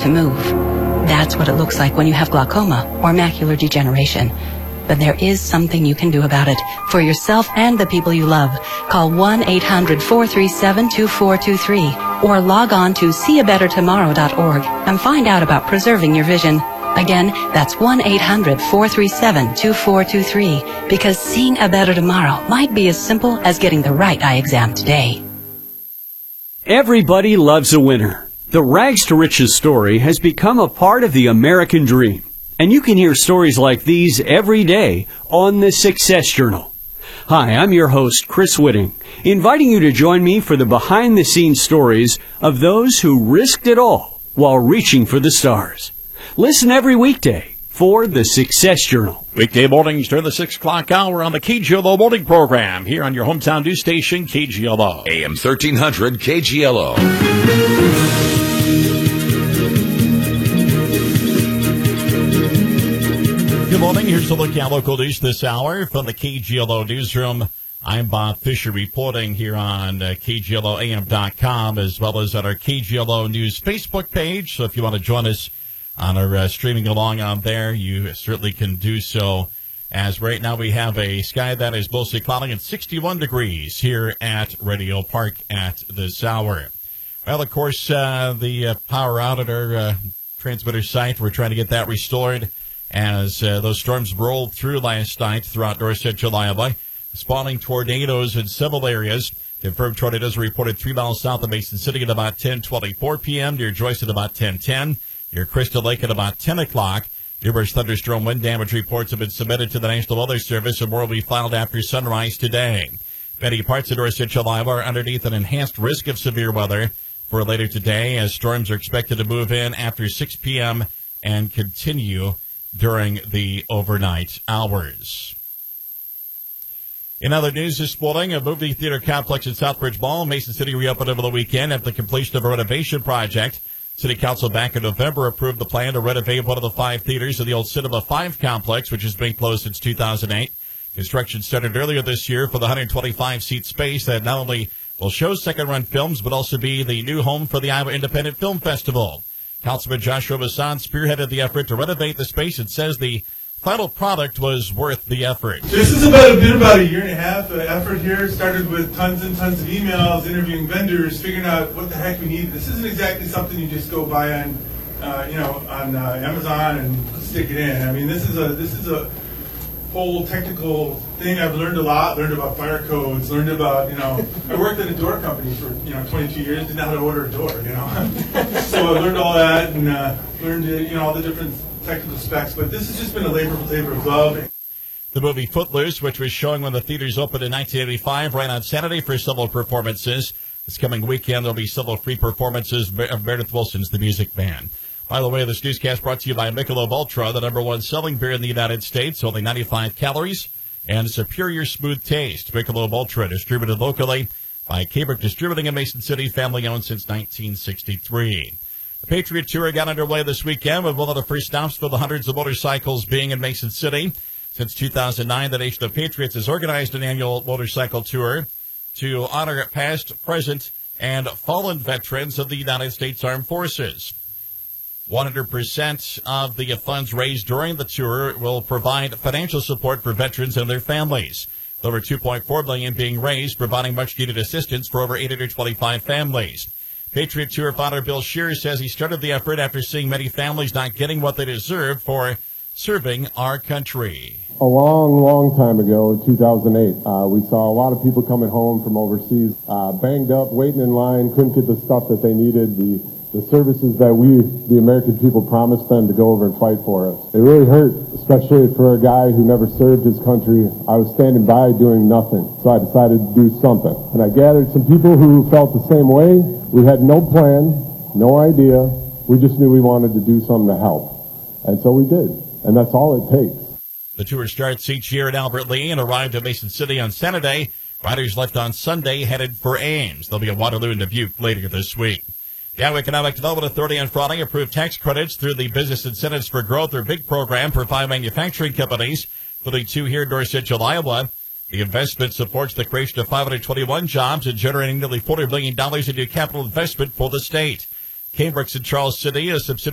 to move. That's what it looks like when you have glaucoma or macular degeneration. But there is something you can do about it for yourself and the people you love. Call 1-800-437-2423 or log on to seeabettertomorrow.org and find out about preserving your vision. Again, that's 1-800-437-2423 because seeing a better tomorrow might be as simple as getting the right eye exam today. Everybody loves a winner. The Rags to Riches story has become a part of the American dream. And you can hear stories like these every day on the Success Journal. Hi, I'm your host, Chris Whitting, inviting you to join me for the behind-the-scenes stories of those who risked it all while reaching for the stars. Listen every weekday for the Success Journal. Weekday mornings during the 6 o'clock hour on the KGLO morning program here on your hometown news station, KGLO. AM 1300 KGLO. Good morning. Here's a look at local news this hour from the KGLO newsroom. I'm Bob Fisher reporting here on KGLOAM.com as well as at our KGLO News Facebook page. So if you want to join us on our streaming along on there, you certainly can do so. As right now we have a sky that is mostly cloudy and 61 degrees here at Radio Park at this hour. Well, of course, the power out at our transmitter site, we're trying to get that restored as those storms rolled through last night throughout north central Iowa, spawning tornadoes in several areas. Confirmed tornadoes reported 3 miles south of Mason City at about 10:24 p.m., near Joyce at about 10:10, near Crystal Lake at about 10 o'clock. Numerous thunderstorm wind damage reports have been submitted to the National Weather Service, and more will be filed after sunrise today. Many parts of north central Iowa are underneath an enhanced risk of severe weather for later today, as storms are expected to move in after 6 p.m. and continue during the overnight hours. In other news this morning, a movie theater complex in Southbridge Mall, Mason City, reopened over the weekend after the completion of a renovation project. City Council back in November approved the plan to renovate one of the 5 theaters in the old Cinema 5 complex, which has been closed since 2008. Construction started earlier this year for the 125-seat space that not only will show second-run films, but also be the new home for the Iowa Independent Film Festival. Councilman Joshua Masson spearheaded the effort to renovate the space and says the final product was worth the effort. This is about a year and a half effort here. Started with tons and tons of emails, interviewing vendors, figuring out what the heck we need. This isn't exactly something you just go buy on, on Amazon and stick it in. I mean, this is a whole technical thing. I've learned a lot. Learned about fire codes. Learned about I worked at a door company for 22 years. Didn't know how to order a door. So I learned all that and learned all the different technical specs. But this has just been a labor of love. The movie Footloose, which was showing when the theaters opened in 1985, ran on Saturday for several performances. This coming weekend, there'll be several free performances of Meredith Wilson's The Music Man. By the way, this newscast brought to you by Michelob Ultra, the #1 selling beer in the United States, only 95 calories and superior smooth taste. Michelob Ultra, distributed locally by Cabrick Distributing in Mason City, family-owned since 1963. The Patriot Tour got underway this weekend with one of the first stops for the hundreds of motorcycles being in Mason City. Since 2009, the Nation of Patriots has organized an annual motorcycle tour to honor past, present, and fallen veterans of the United States Armed Forces. 100% of the funds raised during the tour will provide financial support for veterans and their families. With over $2.4 million being raised, providing much-needed assistance for over 825 families. Patriot Tour founder Bill Shear says he started the effort after seeing many families not getting what they deserve for serving our country. A long time ago, in 2008, we saw a lot of people coming home from overseas, banged up, waiting in line, couldn't get the stuff that they needed, the services that we, the American people, promised them to go over and fight for us. It really hurt, especially for a guy who never served his country. I was standing by doing nothing, so I decided to do something. And I gathered some people who felt the same way. We had no plan, no idea. We just knew we wanted to do something to help. And so we did. And that's all it takes. The tour starts each year at Albert Lee and arrived at Mason City on Saturday. Riders left on Sunday headed for Ames. They'll be at Waterloo and Dubuque later this week. The Iowa Economic Development Authority on Friday approved tax credits through the Business Incentives for Growth, or BIG program, for 5 manufacturing companies, including 2 here in north central Iowa. The investment supports the creation of 521 jobs and generating nearly $40 million in new capital investment for the state. Cambridge in Charles City, a subsidiary